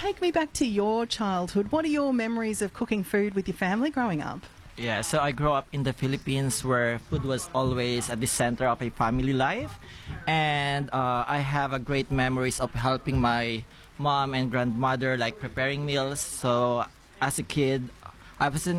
take me back to your childhood. What are your memories of cooking food with your family growing up? Yeah, so I grew up in the Philippines where food was always at the center of a family life. And I have a great memories of helping my mom and grandmother like preparing meals. So as a kid, I wasn't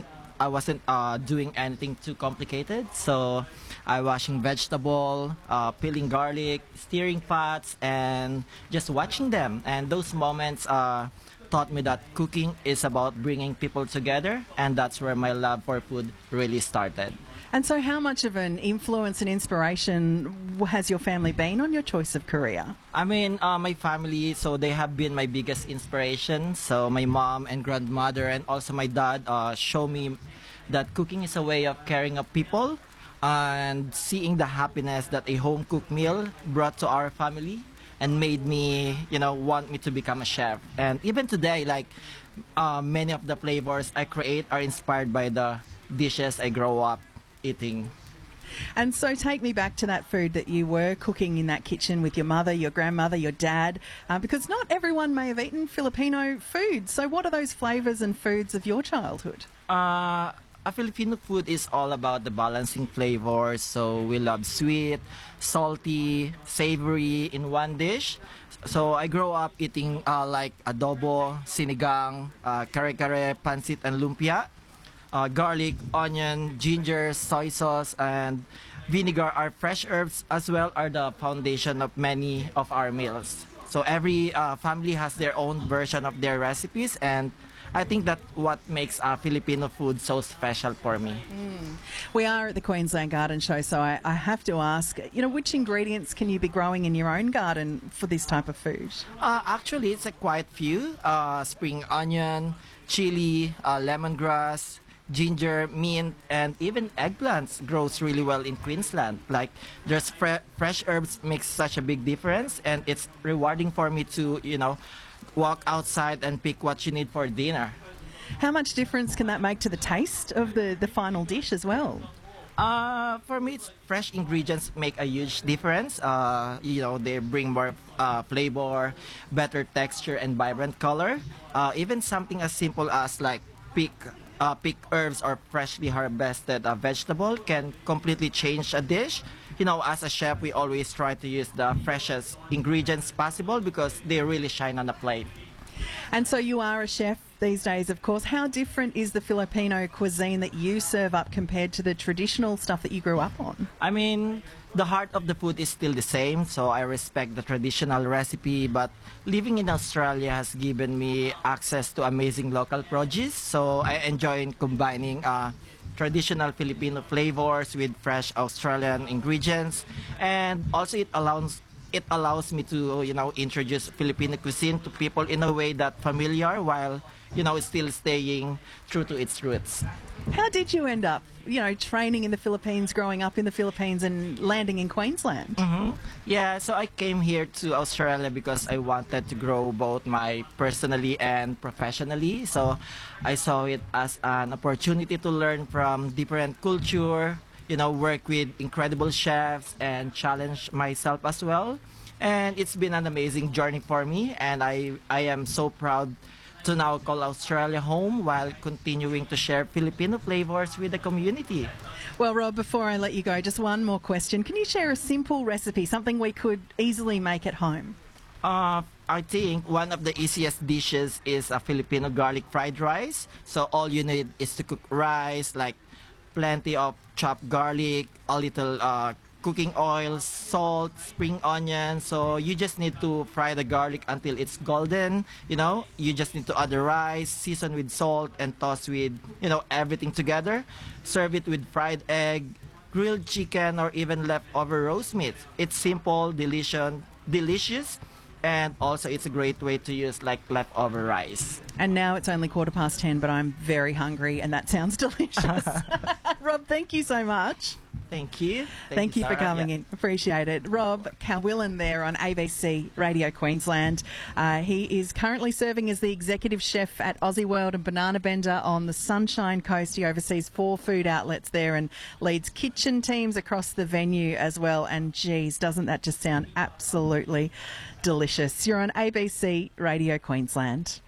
doing anything too complicated. So I washing vegetable, peeling garlic, stirring pots, and just watching them. And those moments taught me that cooking is about bringing people together, and that's where my love for food really started. And so how much of an influence and inspiration has your family been on your choice of career? I mean, my family, so they have been my biggest inspiration. So my mom and grandmother and also my dad show me that cooking is a way of caring of people and seeing the happiness that a home-cooked meal brought to our family and made me, want me to become a chef. And even today, like many of the flavors I create are inspired by the dishes I grow up eating. And so take me back to that food that you were cooking in that kitchen with your mother, your grandmother, your dad, because not everyone may have eaten Filipino food. So what are those flavours and foods of your childhood? A Filipino food is all about the balancing flavors. So we love sweet, salty, savory in one dish. So I grew up eating like adobo, sinigang, kare-kare, pancit, and lumpia. Garlic, onion, ginger, soy sauce, and vinegar are fresh herbs as well are the foundation of many of our meals. So every family has their own version of their recipes, and I think that what makes Filipino food so special for me. We are at the Queensland Garden Show, so I have to ask, which ingredients can you be growing in your own garden for this type of food? Actually, it's a quite few. Spring onion, chili, lemongrass, ginger, mint, and even eggplants grows really well in Queensland. Like, there's fresh herbs makes such a big difference, and it's rewarding for me to, walk outside and pick what you need for dinner. How much difference can that make to the taste of the final dish as well? For me, fresh ingredients make a huge difference. They bring more flavor, better texture, and vibrant color. Even something as simple as like pick herbs or freshly harvested vegetable can completely change a dish. As a chef, we always try to use the freshest ingredients possible because they really shine on the plate. And so you are a chef these days, of course. How different is the Filipino cuisine that you serve up compared to the traditional stuff that you grew up on? I mean, the heart of the food is still the same, so I respect the traditional recipe, but living in Australia has given me access to amazing local produce, so I enjoy combining traditional Filipino flavors with fresh Australian ingredients, and also it allows me to introduce Filipino cuisine to people in a way that familiar while still staying true to its roots. How did you end up training in the Philippines, growing up in the Philippines, and landing in Queensland? Yeah, so I came here to Australia because I wanted to grow both my personally and professionally. So I saw it as an opportunity to learn from different culture, work with incredible chefs and challenge myself as well. And it's been an amazing journey for me, and I am so proud to now call Australia home while continuing to share Filipino flavors with the community. Well, Rob, before I let you go, just one more question. Can you share a simple recipe, something we could easily make at home? I think one of the easiest dishes is a Filipino garlic fried rice. So all you need is to cook rice, like plenty of chopped garlic, a little cooking oil, salt, spring onion. So you just need to fry the garlic until it's golden. You just need to add the rice, season with salt, and toss with, everything together. Serve it with fried egg, grilled chicken, or even leftover roast meat. It's simple, delicious, and also it's a great way to use like leftover rice. And now it's only 10:15, but I'm very hungry, and that sounds delicious. Rob, thank you so much. Thank you. Thank you for Sarah. coming in. Appreciate it. Rob Cowan there on ABC Radio Queensland. He is currently serving as the executive chef at Aussie World and Banana Bender on the Sunshine Coast. He oversees 4 food outlets there and leads kitchen teams across the venue as well. And geez, doesn't that just sound absolutely delicious? You're on ABC Radio Queensland.